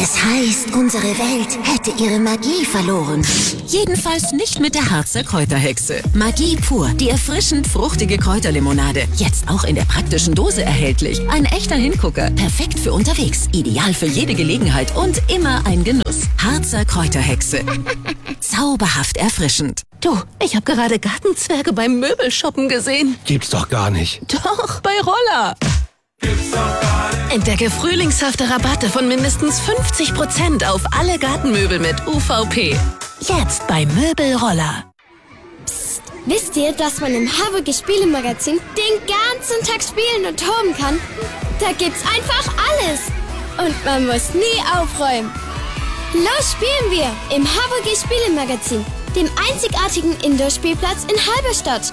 Es heißt, unsere Welt hätte ihre Magie verloren. Jedenfalls nicht mit der Harzer Kräuterhexe. Magie pur, die erfrischend fruchtige Kräuterlimonade. Jetzt auch in der praktischen Dose erhältlich. Ein echter Hingucker. Perfekt für unterwegs. Ideal für jede Gelegenheit und immer ein Genuss. Harzer Kräuterhexe. Zauberhaft erfrischend. Du, ich habe gerade Gartenzwerge beim Möbelshoppen gesehen. Gibt's doch gar nicht. Doch, bei Roller. Entdecke frühlingshafte Rabatte von mindestens 50% auf alle Gartenmöbel mit UVP. Jetzt bei Möbelroller. Psst, wisst ihr, dass man im Haberge Spielemagazin den ganzen Tag spielen und toben kann? Da gibt's einfach alles. Und man muss nie aufräumen. Los spielen wir im Haberge Spielemagazin, dem einzigartigen Indoor-Spielplatz in Halberstadt.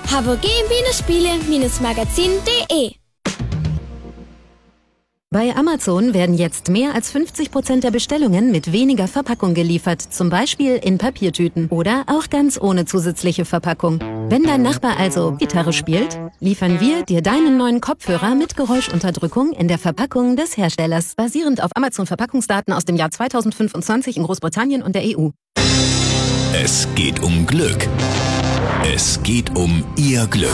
haberge-spiele-magazin.de. Bei Amazon werden jetzt mehr als 50% der Bestellungen mit weniger Verpackung geliefert, zum Beispiel in Papiertüten oder auch ganz ohne zusätzliche Verpackung. Wenn dein Nachbar also Gitarre spielt, liefern wir dir deinen neuen Kopfhörer mit Geräuschunterdrückung in der Verpackung des Herstellers, basierend auf Amazon-Verpackungsdaten aus dem Jahr 2025 in Großbritannien und der EU. Es geht um Glück. Es geht um Ihr Glück.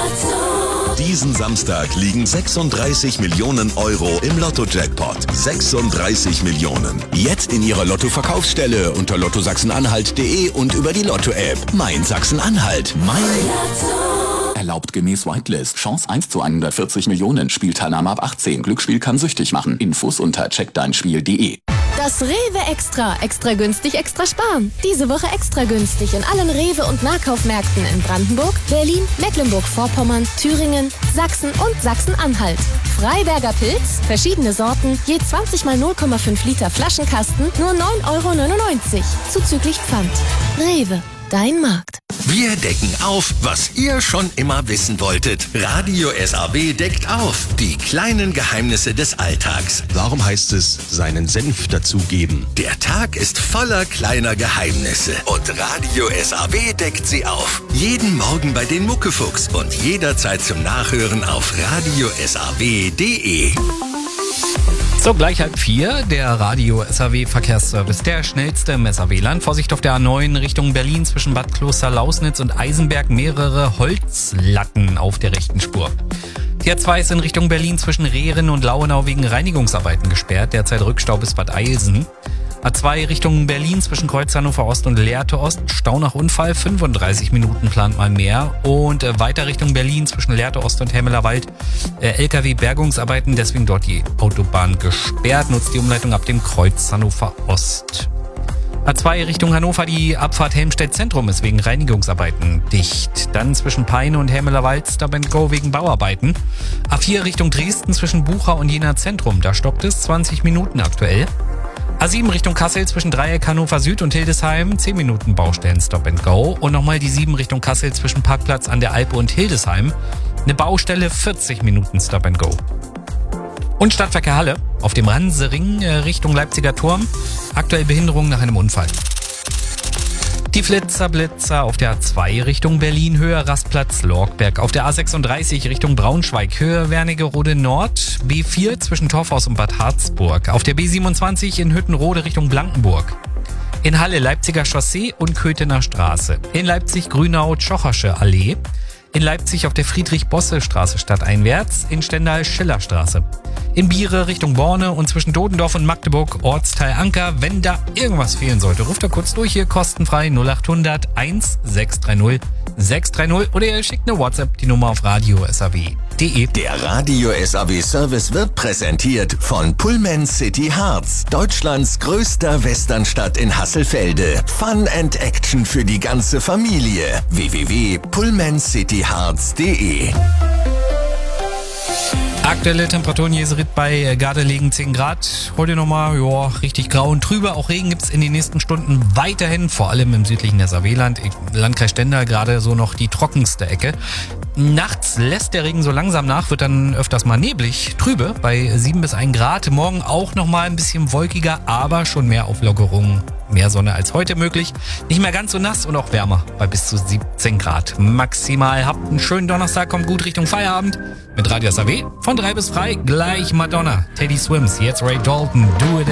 Diesen Samstag liegen 36 Millionen Euro im Lotto-Jackpot. 36 Millionen. Jetzt in Ihrer Lotto-Verkaufsstelle unter lottosachsen-anhalt.de und über die Lotto-App. Mein Sachsen-Anhalt. Mein Lotto. Erlaubt gemäß Whitelist. Chance 1 zu 140 Millionen. Spielteilnahme ab 18. Glücksspiel kann süchtig machen. Infos unter checkdeinspiel.de. Das Rewe Extra. Extra günstig, extra sparen. Diese Woche extra günstig in allen Rewe- und Nahkaufmärkten in Brandenburg, Berlin, Mecklenburg-Vorpommern, Thüringen, Sachsen und Sachsen-Anhalt. Freiberger Pilz, verschiedene Sorten, je 20 mal 0,5 Liter Flaschenkasten, nur 9,99 €. Zuzüglich Pfand. Rewe, dein Markt. Wir decken auf, was ihr schon immer wissen wolltet. Radio SAW deckt auf. Die kleinen Geheimnisse des Alltags. Warum heißt es, seinen Senf dazugeben? Der Tag ist voller kleiner Geheimnisse. Und Radio SAW deckt sie auf. Jeden Morgen bei den Muckefuchs und jederzeit zum Nachhören auf radiosaw.de. So, gleich 3:30, der Radio SAW Verkehrsservice, der schnellste im SAW-Land. Vorsicht auf der A9 Richtung Berlin zwischen Bad Kloster-Lausnitz und Eisenberg, mehrere Holzlatten auf der rechten Spur. Die A2 ist in Richtung Berlin zwischen Rehren und Lauenau wegen Reinigungsarbeiten gesperrt, derzeit Rückstau bis Bad Eilsen. A2 Richtung Berlin zwischen Kreuz Hannover Ost und Lehrte Ost, Stau nach Unfall, 35 Minuten plant mal mehr. Und weiter Richtung Berlin zwischen Lehrte Ost und Hemmelerwald, LKW-Bergungsarbeiten, deswegen dort die Autobahn gesperrt, nutzt die Umleitung ab dem Kreuz Hannover Ost. A2 Richtung Hannover, die Abfahrt Helmstedt Zentrum ist wegen Reinigungsarbeiten dicht. Dann zwischen Peine und Hemmelerwald Stop and Go wegen Bauarbeiten. A4 Richtung Dresden zwischen Bucha und Jena Zentrum, da stoppt es 20 Minuten aktuell. A7 Richtung Kassel zwischen Dreieck Hannover Süd und Hildesheim, 10 Minuten Baustellen Stop and Go. Und nochmal die 7 Richtung Kassel zwischen Parkplatz an der Alpe und Hildesheim. Eine Baustelle, 40 Minuten Stop and Go. Und Stadtverkehr Halle auf dem Ransering Richtung Leipziger Turm. Aktuell Behinderung nach einem Unfall. Die Flitzer-Blitzer auf der A2 Richtung Berlin, Höhe Rastplatz Lorgberg. Auf der A36 Richtung Braunschweig, Höhe Wernigerode Nord. B4 zwischen Torfhaus und Bad Harzburg. Auf der B27 in Hüttenrode Richtung Blankenburg. In Halle Leipziger Chaussee und Köthener Straße. In Leipzig Grünau Tschochersche Allee. In Leipzig auf der Friedrich-Bosse-Straße stadteinwärts. In Stendal Schillerstraße. In Biere Richtung Borne und zwischen Dodendorf und Magdeburg Ortsteil Anker. Wenn da irgendwas fehlen sollte, ruft da kurz durch hier kostenfrei 0800 1630 630 oder ihr schickt eine WhatsApp, die Nummer auf radiosaw.de. Der Radio SAW Service wird präsentiert von Pullman City Harz, Deutschlands größter Westernstadt in Hasselfelde. Fun and Action für die ganze Familie. www.pullmancityharz.de. Aktuelle Temperaturen hier sind bei Gardelegen 10 Grad. Heute nochmal, richtig grau und trübe. Auch Regen gibt's in den nächsten Stunden weiterhin, vor allem im südlichen SAW-Land. Landkreis Stendal gerade so noch die trockenste Ecke. Nachts lässt der Regen so langsam nach, wird dann öfters mal neblig, trübe bei 7 bis 1 Grad. Morgen auch nochmal ein bisschen wolkiger, aber schon mehr Auflockerung. Mehr Sonne als heute möglich. Nicht mehr ganz so nass und auch wärmer bei bis zu 17 Grad maximal. Habt einen schönen Donnerstag, kommt gut Richtung Feierabend. Mit Radio SAW von 3 bis frei. Gleich Madonna, Teddy Swims, jetzt Ray Dalton, Do It